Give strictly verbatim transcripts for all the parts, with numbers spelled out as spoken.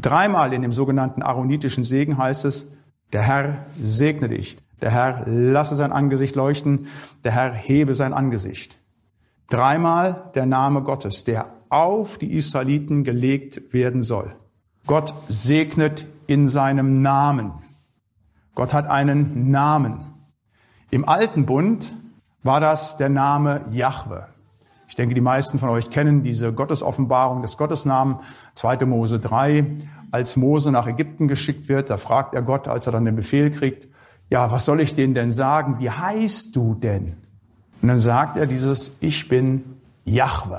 Dreimal in dem sogenannten aaronitischen Segen heißt es, der Herr segne dich, der Herr lasse sein Angesicht leuchten, der Herr hebe sein Angesicht. Dreimal der Name Gottes, der auf die Israeliten gelegt werden soll. Gott segnet in seinem Namen. Gott hat einen Namen. Im Alten Bund war das der Name Jahwe. Ich denke, die meisten von euch kennen diese Gottesoffenbarung des Gottesnamen, zweite Mose drei. Als Mose nach Ägypten geschickt wird, da fragt er Gott, als er dann den Befehl kriegt, ja, was soll ich denen denn sagen? Wie heißt du denn? Und dann sagt er dieses, ich bin Jahwe.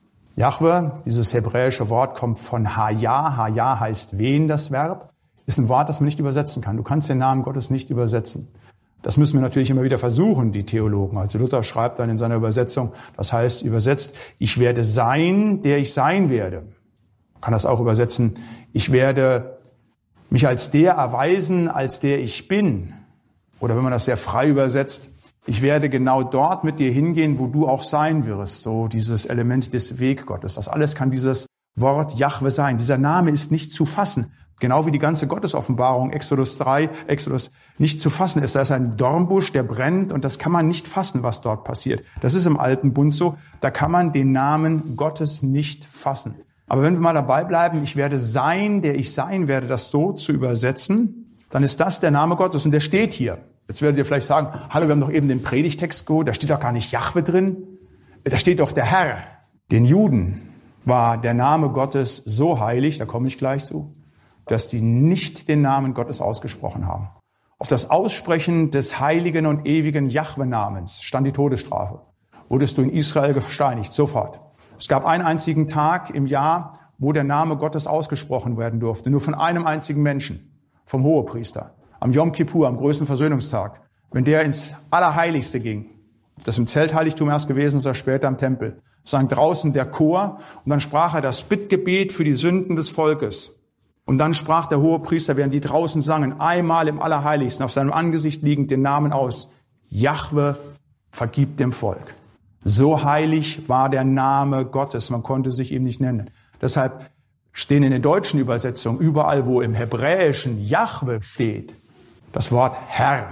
Jahwe, dieses hebräische Wort, kommt von Haya. Haya heißt wen, das Verb. Ist ein Wort, das man nicht übersetzen kann. Du kannst den Namen Gottes nicht übersetzen. Das müssen wir natürlich immer wieder versuchen, die Theologen. Also Luther schreibt dann in seiner Übersetzung, das heißt übersetzt, ich werde sein, der ich sein werde. Man kann das auch übersetzen, ich werde mich als der erweisen, als der ich bin. Oder wenn man das sehr frei übersetzt, ich werde genau dort mit dir hingehen, wo du auch sein wirst. So dieses Element des Weggottes. Das alles kann dieses Wort Jahwe sein. Dieser Name ist nicht zu fassen. Genau wie die ganze Gottesoffenbarung, Exodus drei, Exodus, nicht zu fassen ist. Da ist ein Dornbusch, der brennt und das kann man nicht fassen, was dort passiert. Das ist im Alten Bund so. Da kann man den Namen Gottes nicht fassen. Aber wenn wir mal dabei bleiben, ich werde sein, der ich sein werde, das so zu übersetzen, dann ist das der Name Gottes und der steht hier. Jetzt werdet ihr vielleicht sagen, hallo, wir haben doch eben den Predigtext geholt, da steht doch gar nicht Jahwe drin. Da steht doch der Herr. Den Juden war der Name Gottes so heilig, da komme ich gleich zu, dass die nicht den Namen Gottes ausgesprochen haben. Auf das Aussprechen des heiligen und ewigen Jahwe-Namens stand die Todesstrafe. Wurdest du in Israel gesteinigt, sofort. Es gab einen einzigen Tag im Jahr, wo der Name Gottes ausgesprochen werden durfte, nur von einem einzigen Menschen, vom Hohepriester. Am Yom Kippur, am größten Versöhnungstag, wenn der ins Allerheiligste ging, das im Zeltheiligtum erst gewesen ist oder später im Tempel, sang draußen der Chor und dann sprach er das Bittgebet für die Sünden des Volkes. Und dann sprach der Hohepriester, während die draußen sangen, einmal im Allerheiligsten, auf seinem Angesicht liegend den Namen aus, Jahwe, vergib dem Volk. So heilig war der Name Gottes, man konnte sich ihm nicht nennen. Deshalb stehen in den deutschen Übersetzungen überall, wo im Hebräischen Jahwe steht, das Wort Herr.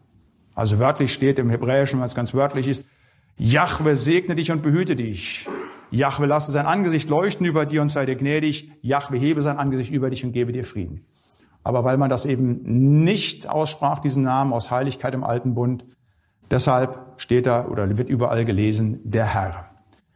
Also wörtlich steht im Hebräischen, wenn es ganz wörtlich ist, Jahwe segne dich und behüte dich. Jahwe lasse sein Angesicht leuchten über dir und sei dir gnädig. Jahwe hebe sein Angesicht über dich und gebe dir Frieden. Aber weil man das eben nicht aussprach, diesen Namen aus Heiligkeit im Alten Bund, deshalb steht da oder wird überall gelesen, der Herr.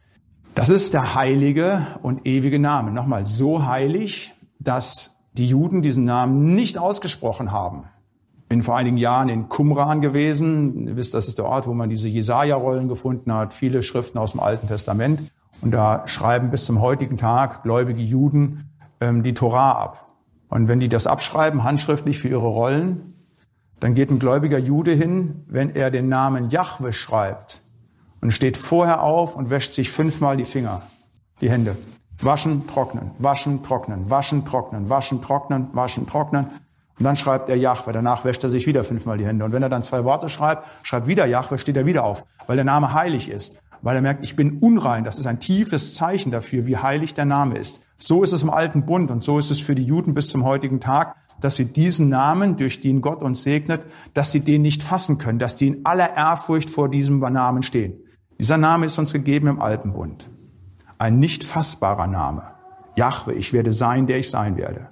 Das ist der heilige und ewige Name. Nochmal, so heilig, dass die Juden diesen Namen nicht ausgesprochen haben. Ich bin vor einigen Jahren in Qumran gewesen. Ihr wisst, das ist der Ort, wo man diese Jesaja-Rollen gefunden hat, viele Schriften aus dem Alten Testament. Und da schreiben bis zum heutigen Tag gläubige Juden ähm, die Torah ab. Und wenn die das abschreiben, handschriftlich für ihre Rollen, dann geht ein gläubiger Jude hin, wenn er den Namen Jahwe schreibt und steht vorher auf und wäscht sich fünfmal die Finger, die Hände. Waschen, trocknen, waschen, trocknen, waschen, trocknen, waschen, trocknen, waschen, trocknen. Und dann schreibt er Jahwe, danach wäscht er sich wieder fünfmal die Hände. Und wenn er dann zwei Worte schreibt, schreibt wieder Jahwe, steht er wieder auf, weil der Name heilig ist. Weil er merkt, ich bin unrein. Das ist ein tiefes Zeichen dafür, wie heilig der Name ist. So ist es im Alten Bund und so ist es für die Juden bis zum heutigen Tag, dass sie diesen Namen, durch den Gott uns segnet, dass sie den nicht fassen können, dass die in aller Ehrfurcht vor diesem Namen stehen. Dieser Name ist uns gegeben im Alten Bund. Ein nicht fassbarer Name. Jahwe, ich werde sein, der ich sein werde.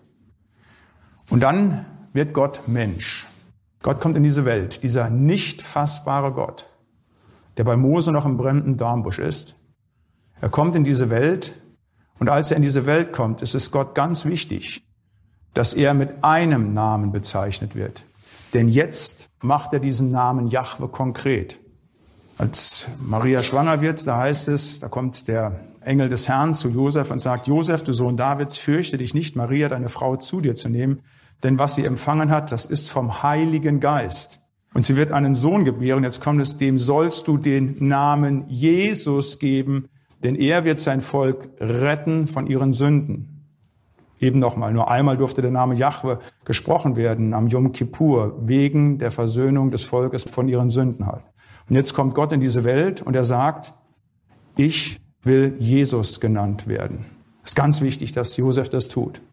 Und dann wird Gott Mensch. Gott kommt in diese Welt, dieser nicht fassbare Gott, der bei Mose noch im brennenden Dornbusch ist. Er kommt in diese Welt und als er in diese Welt kommt, ist es Gott ganz wichtig, dass er mit einem Namen bezeichnet wird. Denn jetzt macht er diesen Namen Jahwe konkret. Als Maria schwanger wird, da heißt es, da kommt der Engel des Herrn zu Josef und sagt, Josef, du Sohn Davids, fürchte dich nicht, Maria, deine Frau, zu dir zu nehmen, denn was sie empfangen hat, das ist vom Heiligen Geist. Und sie wird einen Sohn gebären, jetzt kommt es, dem sollst du den Namen Jesus geben, denn er wird sein Volk retten von ihren Sünden. Eben nochmal, nur einmal durfte der Name Jahwe gesprochen werden, am Yom Kippur, wegen der Versöhnung des Volkes von ihren Sünden halt. Und jetzt kommt Gott in diese Welt und er sagt, ich will Jesus genannt werden. Es ist ganz wichtig, dass Josef das tut.